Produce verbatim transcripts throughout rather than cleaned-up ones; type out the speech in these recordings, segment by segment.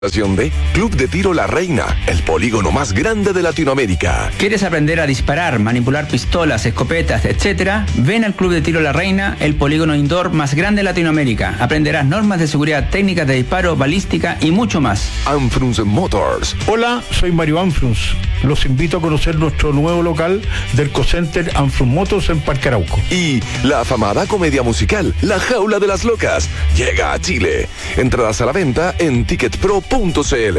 De Club de Tiro La Reina, el polígono más grande de Latinoamérica. ¿Quieres aprender a disparar, manipular pistolas, escopetas, etcétera? Ven al Club de Tiro La Reina, el polígono indoor más grande de Latinoamérica. Aprenderás normas de seguridad, técnicas de disparo, balística y mucho más. Anfrunz Motors. Hola, soy Mario Anfrunz. Los invito a conocer nuestro nuevo local del Cocenter Anfrunz Motors en Parque Arauco. Y la afamada comedia musical La Jaula de las Locas llega a Chile. Entradas a la venta en ticketpro punto cl.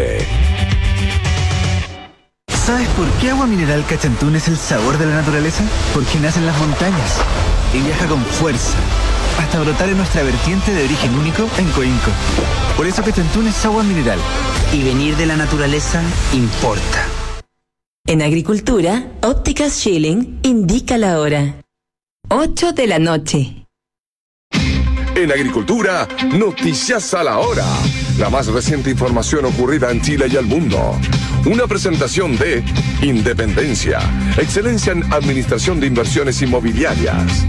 ¿Sabes por qué Agua Mineral Cachantún es el sabor de la naturaleza? Porque nace en las montañas y viaja con fuerza hasta brotar en nuestra vertiente de origen único en Coinco. Por eso Cachantún es agua mineral. Y venir de la naturaleza importa. En agricultura, Ópticas Schilling indica la hora. ocho de la noche. En agricultura, noticias a la hora. La más reciente información ocurrida en Chile y al mundo. Una presentación de Independencia, excelencia en administración de inversiones inmobiliarias.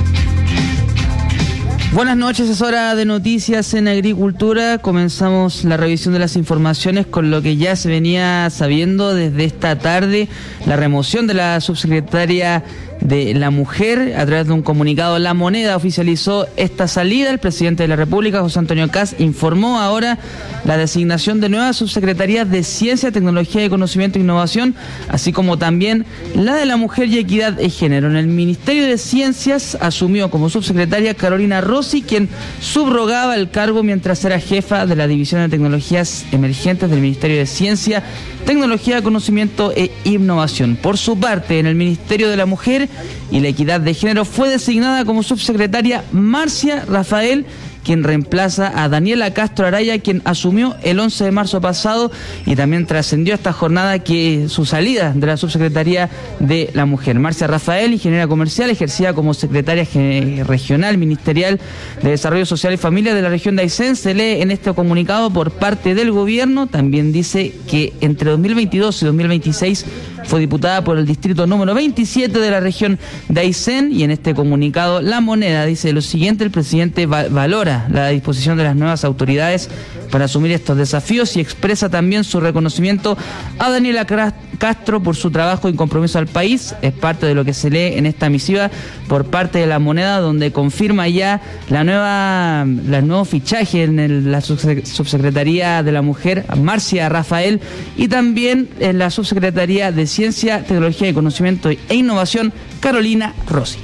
Buenas noches, es hora de noticias en agricultura. Comenzamos la revisión de las informaciones con lo que ya se venía sabiendo desde esta tarde, la remoción de la subsecretaria de la Mujer. A través de un comunicado, La Moneda oficializó esta salida. El presidente de la República, José Antonio Kast, informó ahora la designación de nuevas subsecretarías de Ciencia, Tecnología y Conocimiento e Innovación, así como también la de la Mujer y Equidad de Género. En el Ministerio de Ciencias asumió como subsecretaria Carolina Rossi, quien subrogaba el cargo mientras era jefa de la División de Tecnologías Emergentes del Ministerio de Ciencia, Tecnología, Conocimiento e Innovación. Por su parte, en el Ministerio de la Mujer y la Equidad de Género fue designada como subsecretaria Marcia Rafael, quien reemplaza a Daniela Castro Araya, quien asumió el once de marzo pasado, y también trascendió esta jornada que su salida de la subsecretaría de la Mujer. Marcia Rafael, ingeniera comercial, ejercía como secretaria regional ministerial de Desarrollo Social y Familia de la región de Aysén. Se lee en este comunicado por parte del gobierno. También dice que entre dos mil veintidós y dos mil veintiséis fue diputada por el distrito número veintisiete de la región de Aysén, y en este comunicado La Moneda dice lo siguiente: el presidente va- valora la disposición de las nuevas autoridades para asumir estos desafíos y expresa también su reconocimiento a Daniela Castro por su trabajo y compromiso al país. Es parte de lo que se lee en esta misiva por parte de La Moneda, donde confirma ya la nueva, la nuevo fichaje en el, la subsecretaría de la Mujer, Marcia Rafael, y también en la subsecretaría de Ciencia, Tecnología y Conocimiento e Innovación, Carolina Rossi.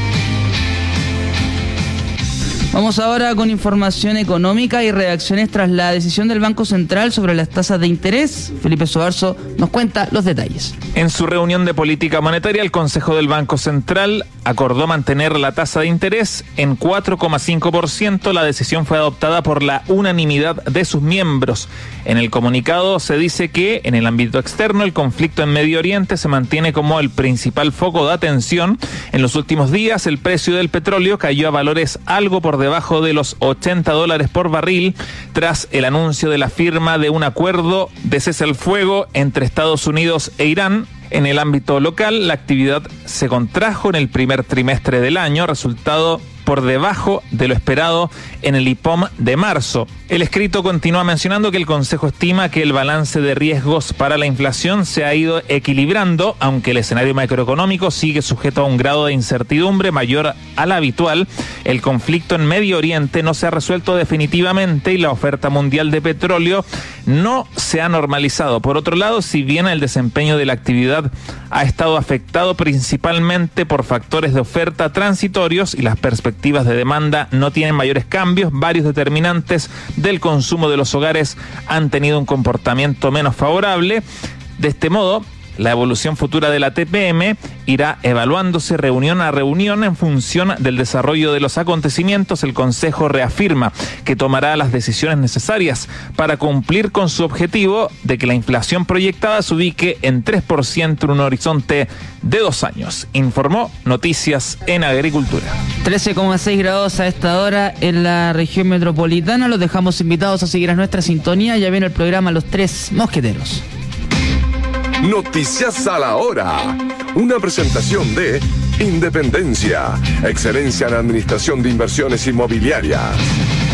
Vamos ahora con información económica y reacciones tras la decisión del Banco Central sobre las tasas de interés. Felipe Soarzo nos cuenta los detalles. En su reunión de política monetaria, el Consejo del Banco Central acordó mantener la tasa de interés en cuatro coma cinco por ciento. La decisión fue adoptada por la unanimidad de sus miembros. En el comunicado se dice que en el ámbito externo el conflicto en Medio Oriente se mantiene como el principal foco de atención. En los últimos días el precio del petróleo cayó a valores algo por debajo de los ochenta dólares por barril tras el anuncio de la firma de un acuerdo de cese al fuego entre Estados Unidos e Irán. En el ámbito local, la actividad se contrajo en el primer trimestre del año, resultado por debajo de lo esperado en el I P O M de marzo. El escrito continúa mencionando que el Consejo estima que el balance de riesgos para la inflación se ha ido equilibrando, aunque el escenario macroeconómico sigue sujeto a un grado de incertidumbre mayor al habitual. El conflicto en Medio Oriente no se ha resuelto definitivamente y la oferta mundial de petróleo no se ha normalizado. Por otro lado, si bien el desempeño de la actividad ha estado afectado principalmente por factores de oferta transitorios y las perspectivas de demanda no tienen mayores cambios, varios determinantes del consumo de los hogares han tenido un comportamiento menos favorable. De este modo, la evolución futura de la T P M irá evaluándose reunión a reunión en función del desarrollo de los acontecimientos. El Consejo reafirma que tomará las decisiones necesarias para cumplir con su objetivo de que la inflación proyectada se ubique en tres por ciento en un horizonte de dos años. Informó Noticias en Agricultura. trece coma seis grados a esta hora en la región metropolitana. Los dejamos invitados a seguir a nuestra sintonía. Ya viene el programa Los Tres Mosqueteros. Noticias a la hora. Una presentación de Independencia, excelencia en administración de inversiones inmobiliarias.